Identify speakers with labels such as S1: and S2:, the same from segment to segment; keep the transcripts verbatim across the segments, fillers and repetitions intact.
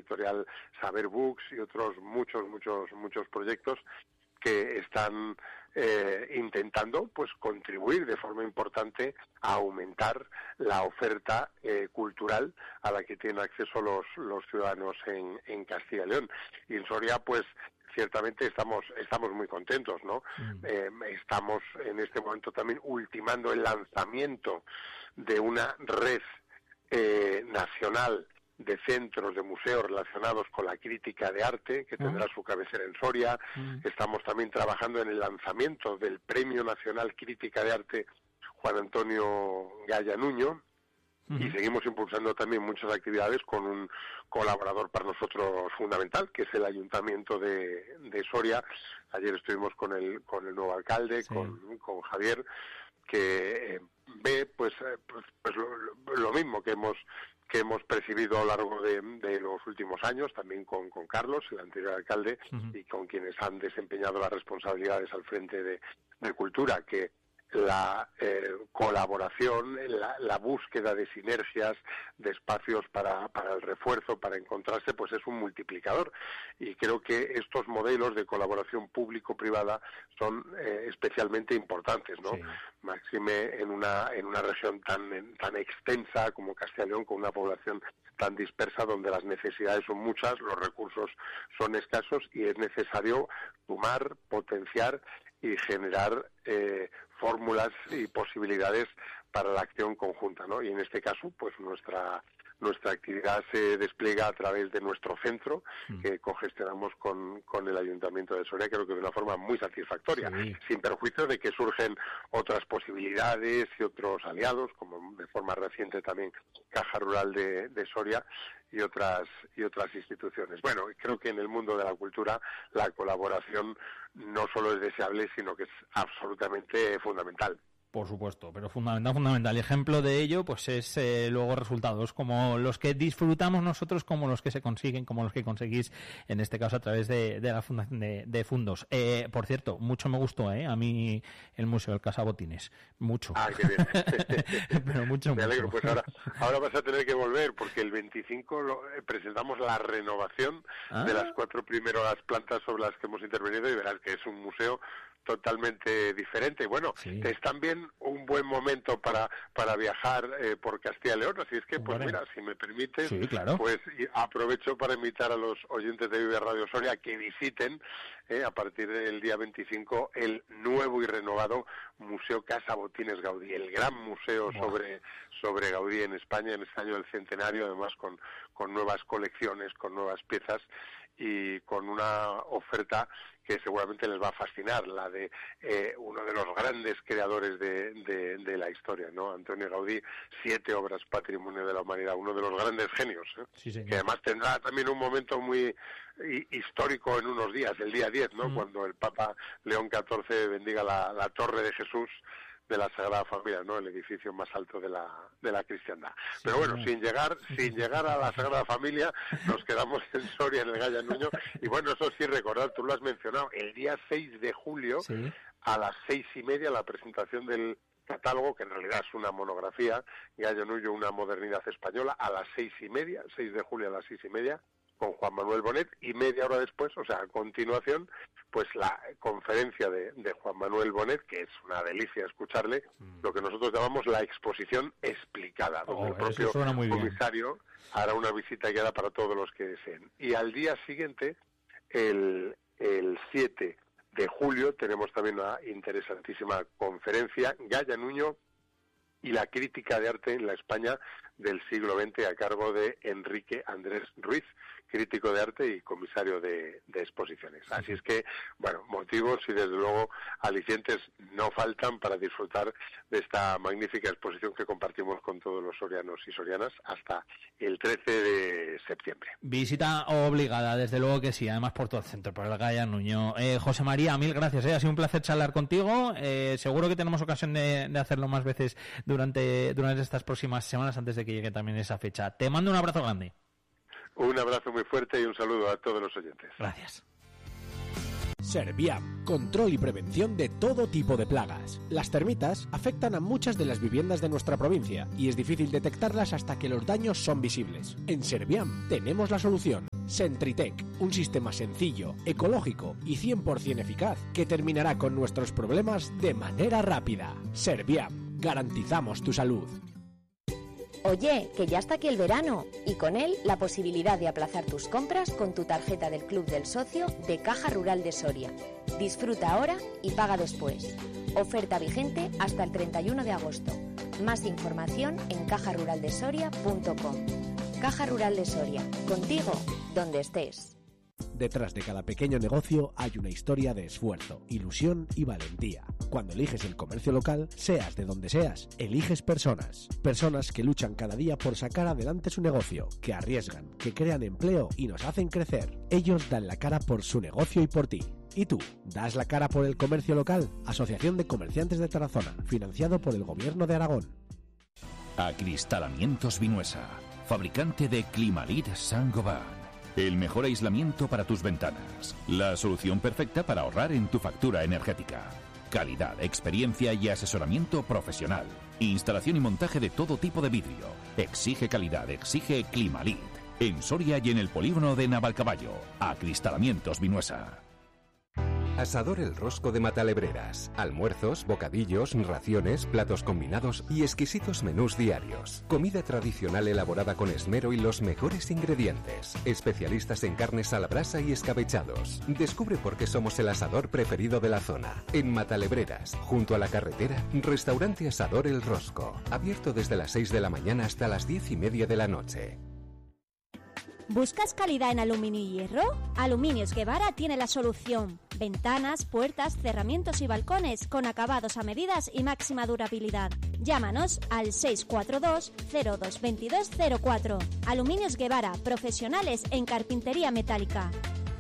S1: editorial Saber Books y otros muchos, muchos, muchos proyectos que están eh, intentando pues contribuir de forma importante a aumentar la oferta eh, cultural a la que tienen acceso los, los ciudadanos en, en Castilla y León. Y en Soria, pues, ciertamente estamos estamos muy contentos, ¿no? Mm. Eh, estamos en este momento también ultimando el lanzamiento de una red eh, nacional de centros, de museos relacionados con la crítica de arte, que tendrá su cabecera en Soria. Mm. Estamos también trabajando en el lanzamiento del Premio Nacional Crítica de Arte Juan Antonio Gaya Nuño, uh-huh. y seguimos impulsando también muchas actividades con un colaborador para nosotros fundamental, que es el Ayuntamiento de, de Soria. Ayer estuvimos con el con el nuevo alcalde, sí. con, con Javier, que eh, ve pues, eh, pues, pues lo, lo mismo que hemos que hemos percibido a lo largo de, de los últimos años, también con, con Carlos, el anterior alcalde, uh-huh. y con quienes han desempeñado las responsabilidades al frente de, de Cultura, que la eh, colaboración, la, la búsqueda de sinergias, de espacios para, para el refuerzo, para encontrarse, pues es un multiplicador. Y creo que estos modelos de colaboración público-privada son eh, especialmente importantes, ¿no? Sí. Máxime en una en una región tan tan extensa como Castilla y León, con una población tan dispersa, donde las necesidades son muchas, los recursos son escasos y es necesario sumar, potenciar y generar eh, fórmulas y posibilidades para la acción conjunta, ¿no? Y en este caso, pues nuestra nuestra actividad se despliega a través de nuestro centro, mm. que cogestionamos con, con el Ayuntamiento de Soria, creo que de una forma muy satisfactoria, sí. sin perjuicio de que surgen otras posibilidades y otros aliados, como de forma reciente también Caja Rural de, de Soria y otras y otras instituciones. Bueno, creo que en el mundo de la cultura la colaboración no solo es deseable, sino que es absolutamente fundamental.
S2: Por supuesto, pero fundamental, fundamental. Ejemplo de ello, pues es eh, luego resultados como los que disfrutamos nosotros, como los que se consiguen, como los que conseguís, en este caso a través de, de la fundación de, de Fundos. Eh, por cierto, mucho me gustó, ¿eh? A mí el Museo del Casa Botines. Mucho.
S1: Ah, qué bien.
S2: Pero mucho,
S1: me alegro.
S2: mucho.
S1: Pues ahora, ahora vas a tener que volver, porque el veinticinco lo, eh, presentamos la renovación ah. de las cuatro primeras plantas sobre las que hemos intervenido y verás que es un museo totalmente diferente. Bueno, sí. es también un buen momento para para viajar eh, por Castilla y León, así es que, pues vale. mira, si me permites,
S2: sí, claro.
S1: pues aprovecho para invitar a los oyentes de Vive Radio Soria que visiten eh, a partir del día veinticinco el nuevo y renovado Museo Casa Botines Gaudí, el gran museo wow. sobre sobre Gaudí en España en este año del centenario, además con, con nuevas colecciones, con nuevas piezas y con una oferta que seguramente les va a fascinar, la de eh, uno de los grandes creadores de, de, de la historia, ¿no? Antonio Gaudí, siete obras patrimonio de la humanidad, uno de los grandes genios, ¿eh? Sí, que además tendrá también un momento muy histórico en unos días, el día diez, ¿no? Mm. Cuando el Papa León catorce bendiga la, la Torre de Jesús de la Sagrada Familia, ¿no? El edificio más alto de la de la cristiandad. Sí, pero bueno, sí. sin llegar sin llegar a la Sagrada Familia, nos quedamos en Soria, en el Gaya Nuño, y bueno, eso sí, recordar, tú lo has mencionado, el día seis de julio, sí. a las seis y media, la presentación del catálogo, que en realidad es una monografía, Gaya Nuño, una modernidad española, a las seis y media, seis de julio a las seis y media, con Juan Manuel Bonet, y media hora después, o sea, a continuación, pues la conferencia de, de Juan Manuel Bonet, que es una delicia escucharle, mm. lo que nosotros llamamos la exposición explicada, donde oh, el propio comisario bien. hará una visita guiada para todos los que deseen. Y al día siguiente, el, el siete de julio, tenemos también una interesantísima conferencia, Gaya Nuño y la crítica de arte en la España del siglo veinte, a cargo de Enrique Andrés Ruiz, crítico de arte y comisario de, de exposiciones. Así es que, bueno, motivos y desde luego alicientes no faltan para disfrutar de esta magnífica exposición que compartimos con todos los sorianos y sorianas hasta el trece de septiembre.
S2: Visita obligada, desde luego que sí, además por todo el centro, por el Gaya Nuño. Eh, José María, mil gracias, eh, ha sido un placer charlar contigo, eh, seguro que tenemos ocasión de, de hacerlo más veces durante, durante estas próximas semanas antes de que llegue también esa fecha. Te mando un abrazo grande.
S1: Un abrazo muy fuerte y un saludo a todos los oyentes.
S2: Gracias.
S3: Serviam, control y prevención de todo tipo de plagas. Las termitas afectan a muchas de las viviendas de nuestra provincia y es difícil detectarlas hasta que los daños son visibles. En Serviam tenemos la solución. Sentritec, un sistema sencillo, ecológico y cien por ciento eficaz que terminará con nuestros problemas de manera rápida. Serviam, garantizamos tu salud.
S4: Oye, que ya está aquí el verano y con él la posibilidad de aplazar tus compras con tu tarjeta del Club del Socio de Caja Rural de Soria. Disfruta ahora y paga después. Oferta vigente hasta el treinta y uno de agosto. Más información en caja rural de soria punto com. Caja Rural de Soria, contigo donde estés.
S3: Detrás de cada pequeño negocio hay una historia de esfuerzo, ilusión y valentía. Cuando eliges el comercio local, seas de donde seas, eliges personas. Personas que luchan cada día por sacar adelante su negocio, que arriesgan, que crean empleo y nos hacen crecer. Ellos dan la cara por su negocio y por ti. ¿Y tú? ¿Das la cara por el comercio local? Asociación de Comerciantes de Tarazona, financiado por el Gobierno de Aragón.
S5: Acristalamientos Vinuesa, fabricante de Climalit Saint-Gobain. El mejor aislamiento para tus ventanas. La solución perfecta para ahorrar en tu factura energética. Calidad, experiencia y asesoramiento profesional. Instalación y montaje de todo tipo de vidrio. Exige calidad, exige Climalit. En Soria y en el polígono de Navalcaballo. Acristalamientos Vinuesa.
S6: Asador El Rosco de Matalebreras. Almuerzos, bocadillos, raciones, platos combinados y exquisitos menús diarios. Comida tradicional elaborada con esmero y los mejores ingredientes. Especialistas en carnes a la brasa y escabechados. Descubre por qué somos el asador preferido de la zona. En Matalebreras, junto a la carretera, restaurante Asador El Rosco. Abierto desde las seis de la mañana hasta las diez y media de la noche.
S7: ¿Buscas calidad en aluminio y hierro? Aluminios Guevara tiene la solución. Ventanas, puertas, cerramientos y balcones con acabados a medidas y máxima durabilidad. Llámanos al seis cuatro dos, cero dos dos dos cero cuatro. Aluminios Guevara, profesionales en carpintería metálica.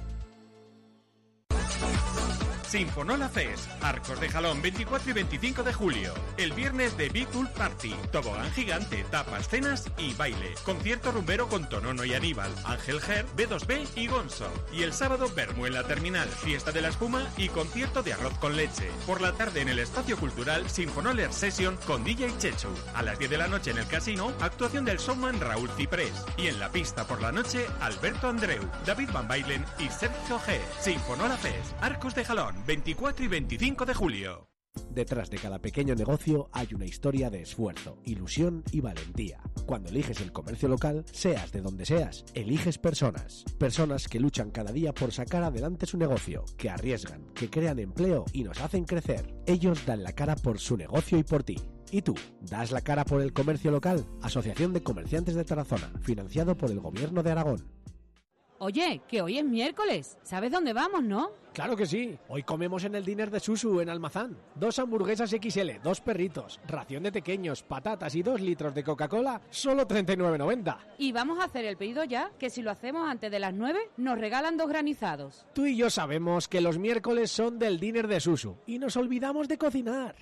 S8: Sinfonola Fest, Arcos de Jalón, veinticuatro y veinticinco de julio. El viernes de Big Pool Party, tobogán gigante, tapas, cenas y baile. Concierto rumbero con Tonono y Aníbal, Ángel Ger, B dos B y Gonzo. Y el sábado, Bermú en la Terminal, fiesta de la espuma y concierto de arroz con leche. Por la tarde en el Espacio Cultural, Sinfonoler Session con D J Chechu. A las diez de la noche en el casino, actuación del showman Raúl Ciprés. Y en la pista por la noche, Alberto Andreu, David Van Bailen y Sergio G. Sinfonola Fest, Arcos de Jalón, veinticuatro y veinticinco de julio.
S3: Detrás de cada pequeño negocio hay una historia de esfuerzo, ilusión y valentía. Cuando eliges el comercio local, seas de donde seas, eliges personas. Personas que luchan cada día por sacar adelante su negocio, que arriesgan, que crean empleo y nos hacen crecer. Ellos dan la cara por su negocio y por ti. ¿Y tú? ¿Das la cara por el comercio local? Asociación de Comerciantes de Tarazona, financiado por el Gobierno de Aragón.
S9: Oye, que hoy es miércoles. ¿Sabes dónde vamos, no?
S3: Claro que sí. Hoy comemos en el diner de Susu en Almazán. Dos hamburguesas equis ele, dos perritos, ración de pequeños, patatas y dos litros de Coca-Cola, solo treinta y nueve noventa.
S9: Y vamos a hacer el pedido ya, que si lo hacemos antes de las nueve, nos regalan dos granizados.
S3: Tú y yo sabemos que los miércoles son del diner de Susu y nos olvidamos de cocinar.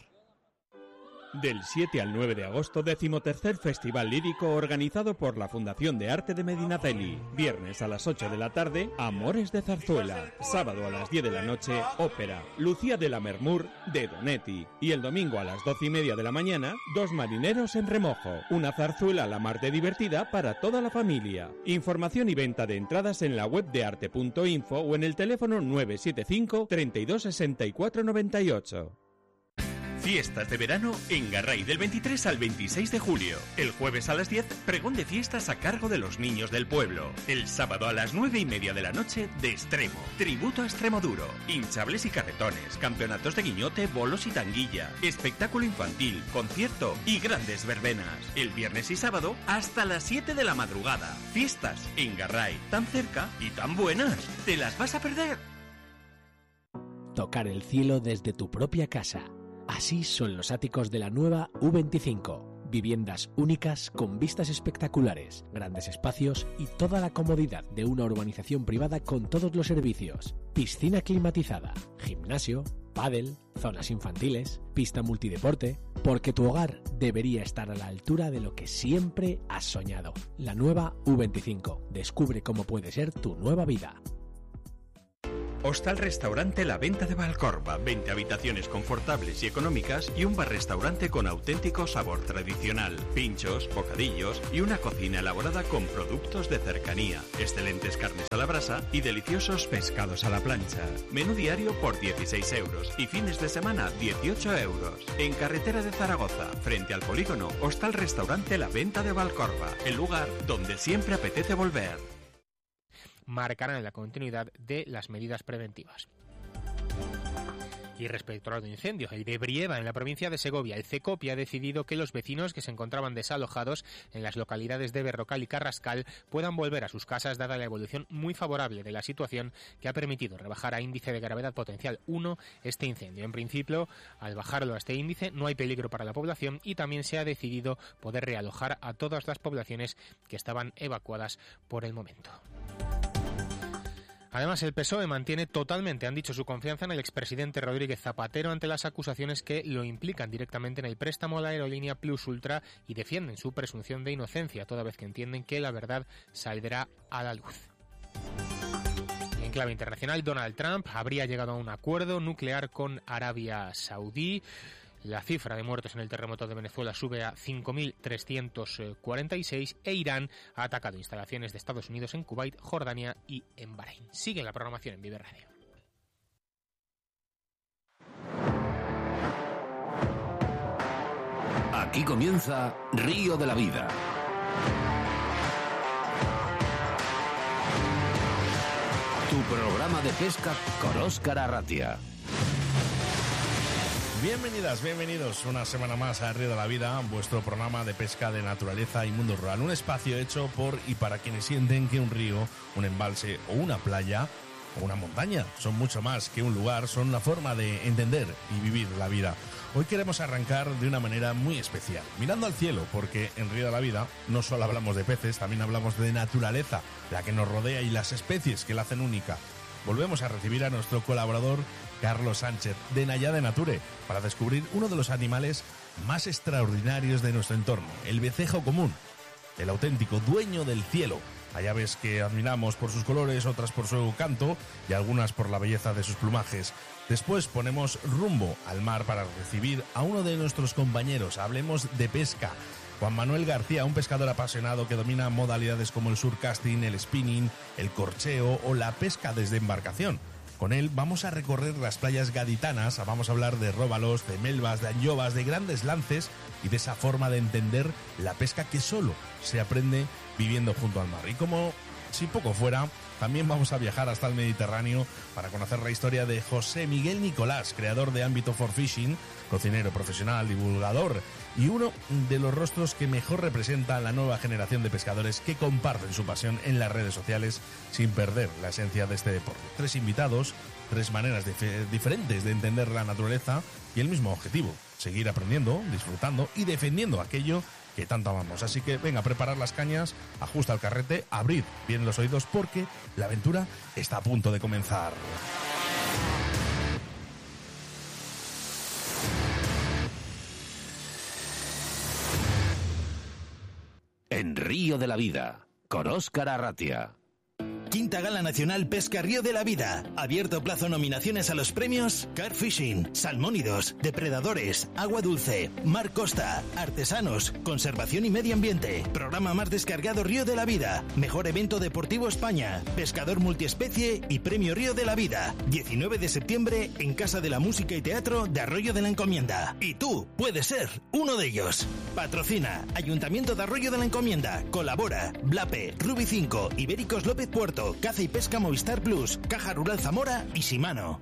S10: Del siete al nueve de agosto, decimotercer Festival Lírico organizado por la Fundación de Arte de Medinaceli. Viernes a las ocho de la tarde, Amores de Zarzuela. Sábado a las diez de la noche, ópera. Lucía de la Mermur, de Donetti. Y el domingo a las doce y media de la mañana, Dos marineros en remojo. Una zarzuela a la mar de divertida para toda la familia. Información y venta de entradas en la web de arte punto info o en el teléfono nueve siete cinco, treinta y dos, sesenta y cuatro, noventa y ocho.
S8: Fiestas de verano en Garray del veintitrés al veintiséis de julio. El jueves a las diez, pregón de fiestas a cargo de los niños del pueblo. El sábado a las nueve y media de la noche, de Extremo. Tributo a Extremoduro. Hinchables y carretones, campeonatos de guiñote, bolos y tanguilla. Espectáculo infantil, concierto y grandes verbenas. El viernes y sábado hasta las siete de la madrugada. Fiestas en Garray, tan cerca y tan buenas. ¿Te las vas a perder?
S3: Tocar el cielo desde tu propia casa. Así son los áticos de la nueva U veinticinco. Viviendas únicas con vistas espectaculares, grandes espacios y toda la comodidad de una urbanización privada con todos los servicios. Piscina climatizada, gimnasio, pádel, zonas infantiles, pista multideporte, porque tu hogar debería estar a la altura de lo que siempre has soñado. La nueva U veinticinco. Descubre cómo puede ser tu nueva vida.
S8: Hostal Restaurante La Venta de Valcorba, veinte habitaciones confortables y económicas y un bar-restaurante con auténtico sabor tradicional, pinchos, bocadillos y una cocina elaborada con productos de cercanía, excelentes carnes a la brasa y deliciosos pescados a la plancha. Menú diario por dieciséis euros y fines de semana dieciocho euros. En carretera de Zaragoza, frente al polígono, Hostal Restaurante La Venta de Valcorba, el lugar donde siempre apetece volver.
S11: Marcarán la continuidad de las medidas preventivas. Y respecto al incendio de Brieva en la provincia de Segovia, el CECOPI ha decidido que los vecinos que se encontraban desalojados en las localidades de Berrocal y Carrascal puedan volver a sus casas dada la evolución muy favorable de la situación que ha permitido rebajar a índice de gravedad potencial uno este incendio. En principio, al bajarlo a este índice no hay peligro para la población y también se ha decidido poder realojar a todas las poblaciones que estaban evacuadas por el momento. Además, el P S O E mantiene totalmente, han dicho, su confianza en el expresidente Rodríguez Zapatero ante las acusaciones que lo implican directamente en el préstamo a la aerolínea Plus Ultra y defienden su presunción de inocencia, toda vez que entienden que la verdad saldrá a la luz. En clave internacional, Donald Trump habría llegado a un acuerdo nuclear con Arabia Saudí. La cifra de muertos en el terremoto de Venezuela sube a cinco mil trescientos cuarenta y seis e Irán ha atacado instalaciones de Estados Unidos en Kuwait, Jordania y en Bahrein. Sigue la programación en Vive Radio.
S12: Aquí comienza Río de la Vida. Tu programa de pesca con Óscar Arratia.
S13: Bienvenidas, bienvenidos una semana más a Río de la Vida, vuestro programa de pesca de naturaleza y mundo rural. Un espacio hecho por y para quienes sienten que un río, un embalse o una playa o una montaña son mucho más que un lugar, son una forma de entender y vivir la vida. Hoy queremos arrancar de una manera muy especial, mirando al cielo, porque en Río de la Vida no solo hablamos de peces, también hablamos de naturaleza, la que nos rodea y las especies que la hacen única. Volvemos a recibir a nuestro colaborador Carlos Sánchez, de Nayade Nature, para descubrir uno de los animales más extraordinarios de nuestro entorno, el vecejo común, el auténtico dueño del cielo. Hay aves que admiramos por sus colores, otras por su canto y algunas por la belleza de sus plumajes. Después ponemos rumbo al mar para recibir a uno de nuestros compañeros. Hablemos de pesca. Juan Manuel García, un pescador apasionado que domina modalidades como el surcasting, el spinning, el corcheo o la pesca desde embarcación. Con él vamos a recorrer las playas gaditanas, vamos a hablar de róbalos, de melvas, de anllovas, de grandes lances y de esa forma de entender la pesca que solo se aprende viviendo junto al mar. Y como si poco fuera, también vamos a viajar hasta el Mediterráneo para conocer la historia de José Miguel Nicolás, creador de Ámbito for Fishing, cocinero profesional, divulgador y uno de los rostros que mejor representa a la nueva generación de pescadores que comparten su pasión en las redes sociales sin perder la esencia de este deporte. Tres invitados, tres maneras dif- diferentes de entender la naturaleza y el mismo objetivo, seguir aprendiendo, disfrutando y defendiendo aquello que tanto amamos. Así que venga, a preparar las cañas, ajusta el carrete, abrid bien los oídos porque la aventura está a punto de comenzar.
S12: En Río de la Vida, con Óscar Arratia.
S14: Quinta Gala Nacional Pesca Río de la Vida. Abierto plazo nominaciones a los premios Carp Fishing, Salmónidos, Depredadores, Agua Dulce, Mar Costa, Artesanos, Conservación y Medio Ambiente. Programa más descargado Río de la Vida. Mejor evento deportivo España. Pescador multiespecie y Premio Río de la Vida. diecinueve de septiembre en Casa de la Música y Teatro de Arroyo de la Encomienda. Y tú puedes ser uno de ellos. Patrocina Ayuntamiento de Arroyo de la Encomienda. Colabora Blape, Rubi cinco, Ibéricos López Puerto, Caza y Pesca Movistar Plus, Caja Rural Zamora y Shimano.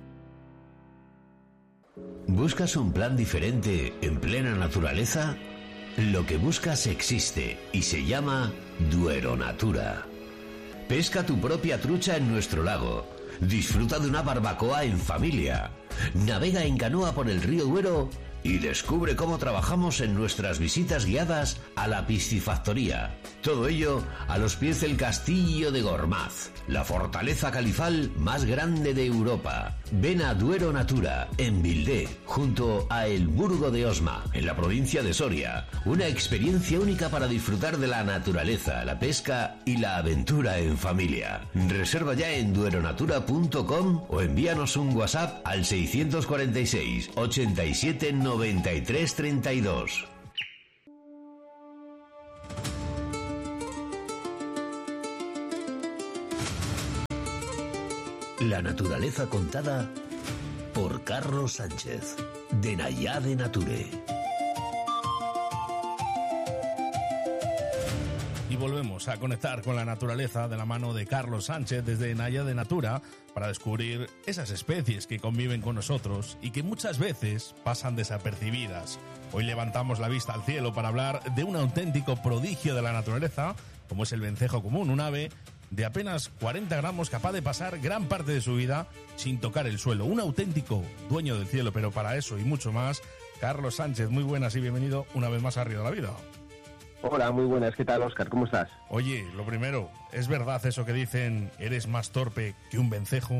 S12: ¿Buscas un plan diferente en plena naturaleza? Lo que buscas existe y se llama Duero Natura. Pesca tu propia trucha en nuestro lago. Disfruta de una barbacoa en familia. Navega en canoa por el río Duero Y descubre cómo trabajamos en nuestras visitas guiadas a la piscifactoría. Todo ello a los pies del Castillo de Gormaz, la fortaleza califal más grande de Europa. Ven a Duero Natura, en Vildé, junto a El Burgo de Osma, en la provincia de Soria. Una experiencia única para disfrutar de la naturaleza, la pesca y la aventura en familia. Reserva ya en dueronatura punto com o envíanos un WhatsApp al seiscientos cuarenta y seis, ochenta y siete, noventa y tres, treinta y dos. La naturaleza contada por Carlos Sánchez, de Nayá de Nature.
S13: Y volvemos a conectar con la naturaleza de la mano de Carlos Sánchez desde Nayá de Natura para descubrir esas especies que conviven con nosotros y que muchas veces pasan desapercibidas. Hoy levantamos la vista al cielo para hablar de un auténtico prodigio de la naturaleza, como es el vencejo común, un ave de apenas cuarenta gramos capaz de pasar gran parte de su vida sin tocar el suelo. Un auténtico dueño del cielo, pero para eso y mucho más, Carlos Sánchez, muy buenas y bienvenido una vez más a Río de la Vida.
S15: Hola, muy buenas. ¿Qué tal, Óscar? ¿Cómo estás?
S13: Oye, lo primero, ¿es verdad eso que dicen, eres más torpe que un vencejo?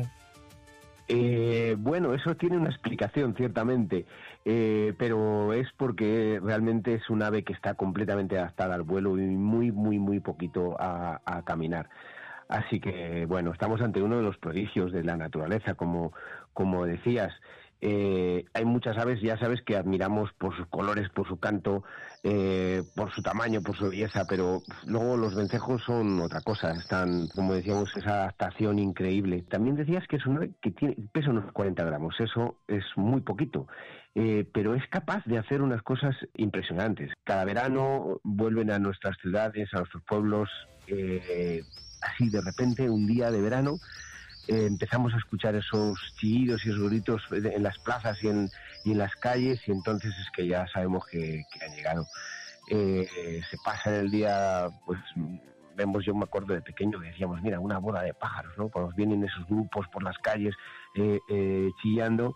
S15: Eh, bueno, eso tiene una explicación, ciertamente, eh, pero es porque realmente es un ave que está completamente adaptada al vuelo y muy, muy, muy poquito a, a caminar. Así que, bueno, estamos ante uno de los prodigios de la naturaleza, como, como decías. Eh, hay muchas aves, ya sabes, que admiramos por sus colores, por su canto, eh, por su tamaño, por su belleza, pero luego los vencejos son otra cosa, están, como decíamos, esa adaptación increíble. También decías que es un ave que tiene, pesa unos cuarenta gramos, eso es muy poquito, eh, pero es capaz de hacer unas cosas impresionantes. Cada verano vuelven a nuestras ciudades, a nuestros pueblos, eh, así de repente, un día de verano, Eh, empezamos a escuchar esos chillidos y esos gritos en las plazas y en, y en las calles, y entonces es que ya sabemos que, que han llegado. Eh, se pasa el día, pues vemos, yo me acuerdo de pequeño que decíamos, mira, una boda de pájaros, ¿no? Cuando vienen esos grupos por las calles eh, eh, chillando,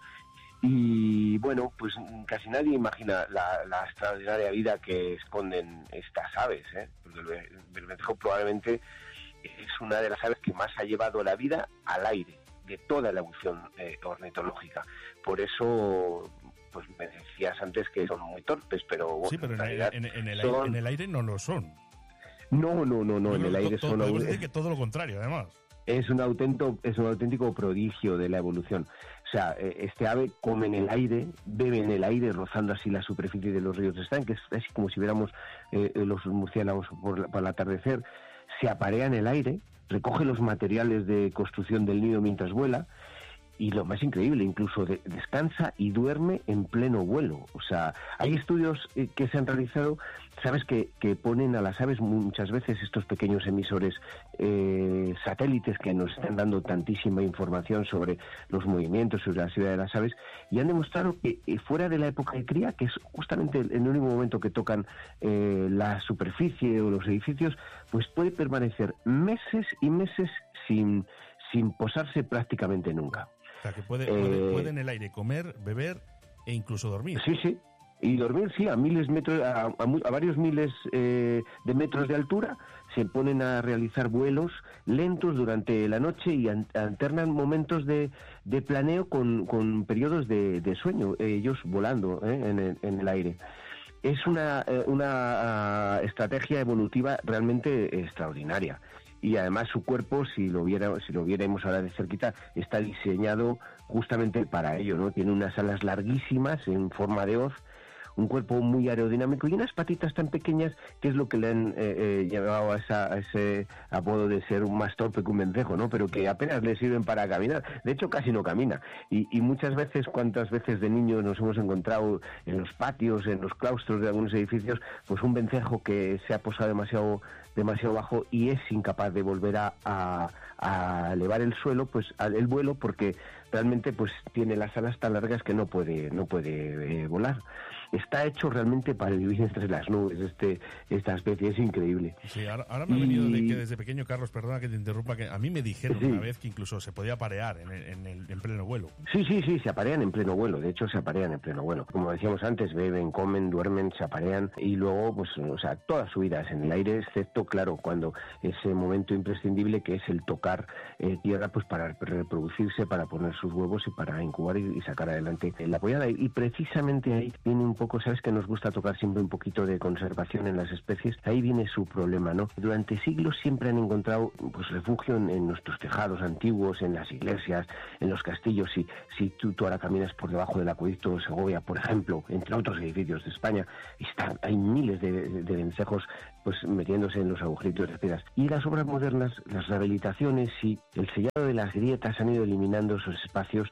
S15: y bueno, pues casi nadie imagina la, la extraordinaria vida que esconden estas aves, ¿eh? Porque el, el vencejo probablemente es una de las aves que más ha llevado la vida al aire, de toda la evolución eh, ornitológica. Por eso, pues me decías antes que son muy torpes, pero bueno,
S13: sí, pero en, en,
S15: realidad
S13: en, en, el
S15: son...
S13: aire, en el aire no lo son.
S15: No, no, no, no, en el aire
S13: todo,
S15: son...
S13: Podemos decir que todo lo contrario, además.
S15: Es un auténtico, es un auténtico prodigio de la evolución. O sea, este ave come en el aire, bebe en el aire, rozando así la superficie de los ríos de estanques, es como si viéramos eh, los murciélagos por, por el atardecer. Se aparea en el aire, recoge los materiales de construcción del nido mientras vuela, y lo más increíble, incluso de, descansa y duerme en pleno vuelo. O sea, hay estudios eh, que se han realizado, sabes, que, que ponen a las aves muchas veces estos pequeños emisores eh, satélites que nos están dando tantísima información sobre los movimientos, sobre la vida de las aves, y han demostrado que eh, fuera de la época de cría, que es justamente el, el único momento que tocan eh, la superficie o los edificios, pues puede permanecer meses y meses sin, sin posarse prácticamente nunca.
S13: O sea, que puede,
S15: eh,
S13: puede, puede en el aire comer, beber e incluso dormir.
S15: Sí, sí. Y dormir, sí, a miles metros, a, a, a varios miles eh, de metros de altura, se ponen a realizar vuelos lentos durante la noche y an, alternan momentos de, de planeo con, con periodos de, de sueño, ellos volando eh, en, el, en el aire. Es una, eh, una uh, estrategia evolutiva realmente extraordinaria. Y además su cuerpo, si lo viera, si lo viéramos ahora de cerquita, está diseñado justamente para ello, ¿no? Tiene unas alas larguísimas en forma de hoz, un cuerpo muy aerodinámico y unas patitas tan pequeñas que es lo que le han eh, eh, llevado a, esa, a ese apodo de ser un más torpe que un vencejo, ¿no? Pero que apenas le sirven para caminar. De hecho, casi no camina. Y, y muchas veces, cuántas veces de niños nos hemos encontrado en los patios, en los claustros de algunos edificios, pues un vencejo que se ha posado demasiado demasiado bajo y es incapaz de volver a, a, a elevar el suelo, pues el vuelo, porque realmente pues tiene las alas tan largas que no puede no puede eh, volar. está hecho realmente para vivir entre las nubes, este esta especie, es increíble.
S13: Sí, ahora, ahora me ha venido de que desde pequeño, Carlos, perdona que te interrumpa, que a mí me dijeron
S15: sí.
S13: una vez que incluso se podía aparear en, el, en, el, en pleno vuelo.
S15: Sí, sí, sí, se aparean en pleno vuelo, de hecho se aparean en pleno vuelo. Como decíamos antes, beben, comen, duermen, se aparean y luego, pues, o sea, toda su vida es en el aire, excepto, claro, cuando ese momento imprescindible que es el tocar eh, tierra, pues para reproducirse, para poner sus huevos y para incubar y, y sacar adelante la pollada. Y precisamente ahí viene un poco, sabes que nos gusta tocar siempre un poquito de conservación en las especies, ahí viene su problema, ¿no? Durante siglos siempre han encontrado pues refugio en, en nuestros tejados antiguos, en las iglesias, en los castillos. Si, si tú, tú ahora caminas por debajo del acueducto de Segovia, por ejemplo, entre otros edificios de España, está, hay miles de, de, de vencejos pues metiéndose en los agujeritos de piedras. Y las obras modernas, las rehabilitaciones y el sellado de las grietas han ido eliminando esos espacios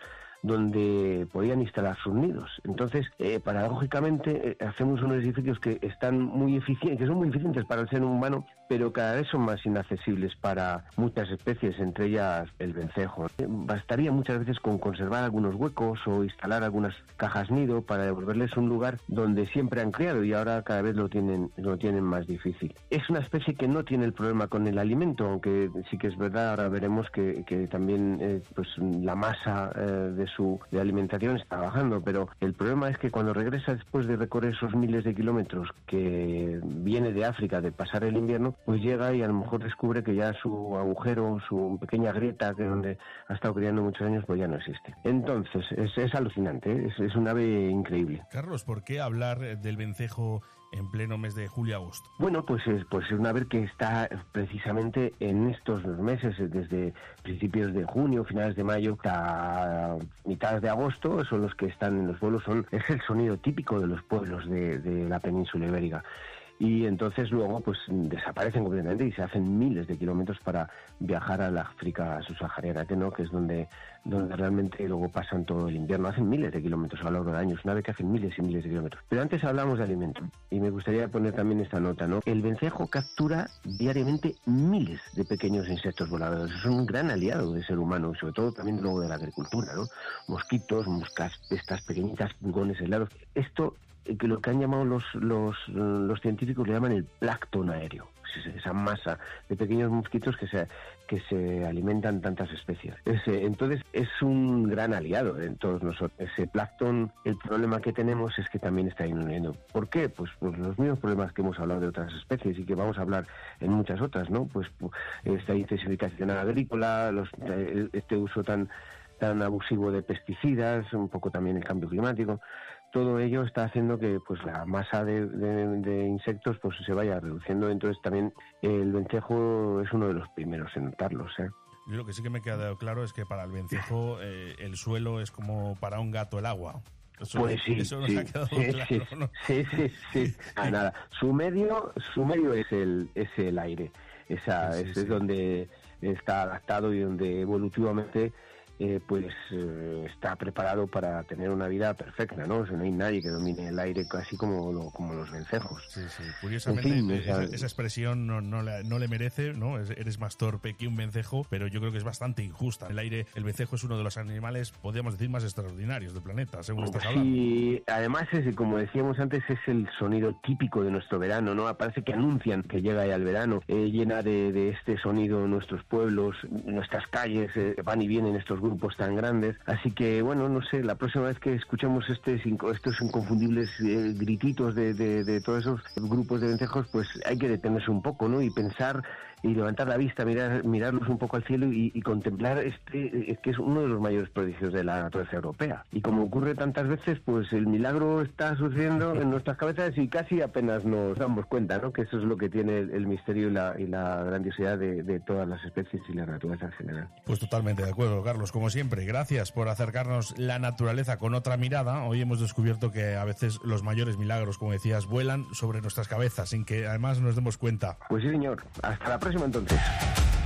S15: donde podían instalar sus nidos. Entonces, eh, paradójicamente, eh, hacemos unos edificios que están muy eficientes, que son muy eficientes para el ser humano, pero cada vez son más inaccesibles para muchas especies, entre ellas el vencejo. Eh, bastaría muchas veces con conservar algunos huecos o instalar algunas cajas nido para devolverles un lugar donde siempre han criado y ahora cada vez lo tienen, lo tienen más difícil. Es una especie que no tiene el problema con el alimento, aunque sí que es verdad, ahora veremos que, que también eh, pues la masa eh, de su de alimentación está bajando, pero el problema es que cuando regresa después de recorrer esos miles de kilómetros que viene de África, de pasar el invierno, pues llega y a lo mejor descubre que ya su agujero, su pequeña grieta, que donde ha estado criando muchos años, pues ya no existe. Entonces, es, es alucinante, ¿eh? es, es un ave increíble.
S13: Carlos, ¿por qué hablar del vencejo en pleno mes de julio-agosto?
S15: Bueno, pues es, pues es una ave que está precisamente en estos meses, desde principios de junio, finales de mayo, hasta mitad de agosto, son los que están en los vuelos, son, es el sonido típico de los pueblos de, de la península ibérica. Y entonces luego pues desaparecen completamente y se hacen miles de kilómetros para viajar a la África subsahariana, que no, que es donde, donde realmente luego pasan todo el invierno. Hacen miles de kilómetros a lo largo del año, es una ave que hace miles y miles de kilómetros. Pero antes hablamos de alimento y me gustaría poner también esta nota, ¿no? El vencejo captura diariamente miles de pequeños insectos voladores. Es un gran aliado del ser humano, sobre todo también luego de la agricultura, ¿no? Mosquitos, moscas, estas pequeñitas, pulgones helados. Esto que lo que han llamado los, los, los científicos le llaman el plancton aéreo, esa masa de pequeños mosquitos que se, que se alimentan tantas especies. Ese, entonces es un gran aliado en todos nosotros. Ese plancton, el problema que tenemos es que también está disminuyendo. ¿Por qué? Pues, pues los mismos problemas que hemos hablado de otras especies y que vamos a hablar en muchas otras, ¿no? Pues esta intensificación agrícola, los, este uso tan, tan abusivo de pesticidas, un poco también el cambio climático. Todo ello está haciendo que pues la masa de, de, de insectos pues se vaya reduciendo. Entonces también el vencejo es uno de los primeros en notarlos, ¿eh?
S13: Yo lo que sí que me ha quedado claro es que para el vencejo eh, el suelo es como para un gato el agua. Eso,
S15: pues sí,
S13: eso nos
S15: sí,
S13: ha quedado
S15: sí,
S13: claro,
S15: sí,
S13: ¿no?
S15: sí, sí, sí. Ah, nada. Su medio, su medio es el, es el aire. Esa, sí, sí, es, sí. es donde está adaptado y donde evolutivamente Eh, pues eh, está preparado para tener una vida perfecta, ¿no? O sea, no hay nadie que domine el aire casi como, lo, como los vencejos.
S13: Sí, sí. Curiosamente, en fin, esa, esa expresión no, no, le, no le merece, ¿no? Eres más torpe que un vencejo, pero yo creo que es bastante injusta. El aire, el vencejo es uno de los animales, podríamos decir, más extraordinarios del planeta, según estás hablando.
S15: Sí, además, es, como decíamos antes, es el sonido típico de nuestro verano, ¿no? Parece que anuncian que llega ya el verano, eh, llena de, de este sonido nuestros pueblos, nuestras calles, eh, van y vienen estos grupos grupos tan grandes, así que bueno, no sé, la próxima vez que escuchemos este, estos inconfundibles eh, grititos de, de, de todos esos grupos de vencejos, pues hay que detenerse un poco, ¿no? Y pensar y levantar la vista, mirar, mirarlos un poco al cielo y, y contemplar este, que es uno de los mayores prodigios de la naturaleza europea. Y como ocurre tantas veces, pues el milagro está sucediendo en nuestras cabezas y casi apenas nos damos cuenta, ¿no? Que eso es lo que tiene el, el misterio y la, y la grandiosidad de, de todas las especies y la naturaleza en general.
S13: Pues totalmente de acuerdo, Carlos. Como siempre, gracias por acercarnos la naturaleza con otra mirada. Hoy hemos descubierto que a veces los mayores milagros, como decías, vuelan sobre nuestras cabezas sin que además nos demos cuenta.
S15: Pues sí, señor. Hasta la próxima entonces.